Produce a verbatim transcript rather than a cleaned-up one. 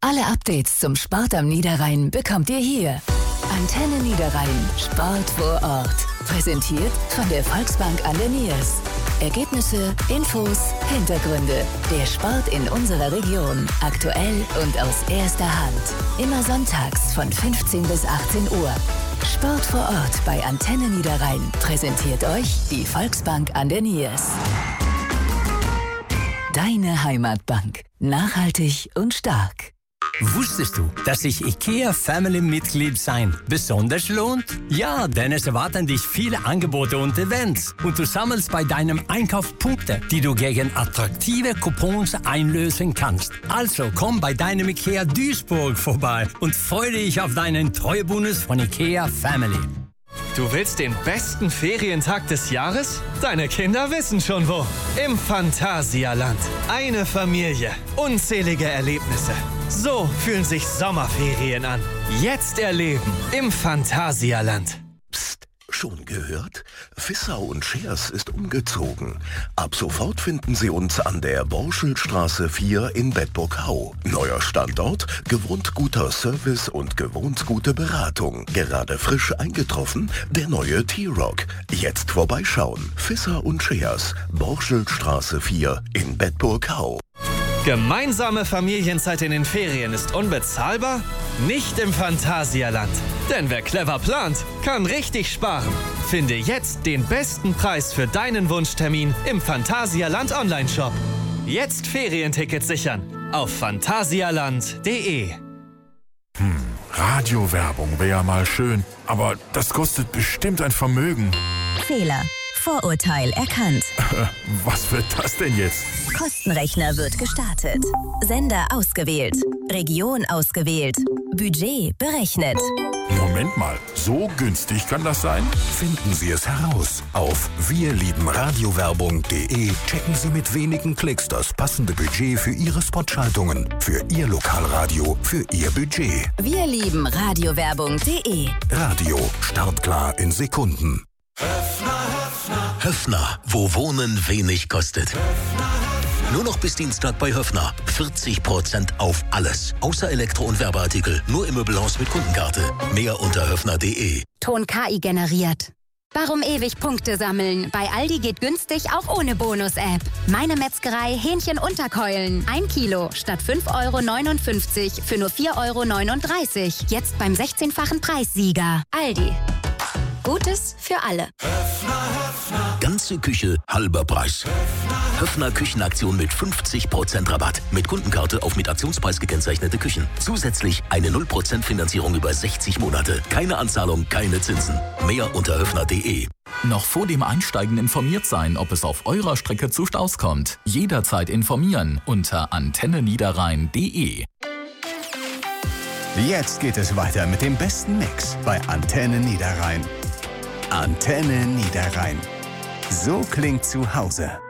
Alle Updates zum Sport am Niederrhein bekommt ihr hier. Antenne Niederrhein. Sport vor Ort. Präsentiert von der Volksbank an der Niers. Ergebnisse, Infos, Hintergründe. Der Sport in unserer Region. Aktuell und aus erster Hand. Immer sonntags von fünfzehn bis achtzehn Uhr. Sport vor Ort bei Antenne Niederrhein. Präsentiert euch die Volksbank an der Niers. Deine Heimatbank. Nachhaltig und stark. Wusstest du, dass sich IKEA Family Mitglied sein besonders lohnt? Ja, denn es erwarten dich viele Angebote und Events. Und du sammelst bei deinem Einkauf Punkte, die du gegen attraktive Coupons einlösen kannst. Also komm bei deinem IKEA Duisburg vorbei und freue dich auf deinen Treuebonus von IKEA Family. Du willst den besten Ferientag des Jahres? Deine Kinder wissen schon wo. Im Phantasialand. Eine Familie. Unzählige Erlebnisse. So fühlen sich Sommerferien an. Jetzt erleben im Phantasialand. Psst, schon gehört? Fissau und Schers ist umgezogen. Ab sofort finden Sie uns an der Borschelstraße vier in Bedburg-Hau. Neuer Standort, gewohnt guter Service und gewohnt gute Beratung. Gerade frisch eingetroffen, der neue T-Rock. Jetzt vorbeischauen. Fissau und Schers, Borschelstraße vier in Bedburg-Hau. Gemeinsame Familienzeit in den Ferien ist unbezahlbar? Nicht im Phantasialand. Denn wer clever plant, kann richtig sparen. Finde jetzt den besten Preis für deinen Wunschtermin im Phantasialand Online-Shop. Jetzt Ferientickets sichern auf phantasialand punkt de. Hm, Radiowerbung wäre ja mal schön, aber das kostet bestimmt ein Vermögen. Fehler. Vorurteil erkannt. Was wird das denn jetzt? Kostenrechner wird gestartet. Sender ausgewählt. Region ausgewählt. Budget berechnet. Moment mal, so günstig kann das sein? Finden Sie es heraus. Auf wir lieben radiowerbung punkt de checken Sie mit wenigen Klicks das passende Budget für Ihre Spotschaltungen. Für Ihr Lokalradio, für Ihr Budget. Wir lieben radiowerbung punkt de. Radio, startklar in Sekunden. Höffner, wo Wohnen wenig kostet. Nur noch bis Dienstag bei Höffner. vierzig Prozent auf alles. Außer Elektro- und Werbeartikel. Nur im Möbelhaus mit Kundenkarte. Mehr unter höffner punkt de. Ton K I generiert. Warum ewig Punkte sammeln? Bei Aldi geht günstig auch ohne Bonus-App. Meine Metzgerei Hähnchen Unterkeulen. Ein Kilo statt fünf Euro neunundfünfzig für nur vier Euro neununddreißig. Jetzt beim sechzehnfachen Preissieger. Aldi. Gutes für alle. Ganze Küche, halber Preis. Höffner Küchenaktion mit fünfzig Prozent Rabatt. Mit Kundenkarte auf mit Aktionspreis gekennzeichnete Küchen. Zusätzlich eine null Prozent Finanzierung über sechzig Monate. Keine Anzahlung, keine Zinsen. Mehr unter höffner punkt de. Noch vor dem Einsteigen informiert sein, ob es auf eurer Strecke zu Staus kommt. Jederzeit informieren unter antenne niederrhein punkt de. Jetzt geht es weiter mit dem besten Mix bei Antenne Niederrhein. Antenne Niederrhein. So klingt zu Hause.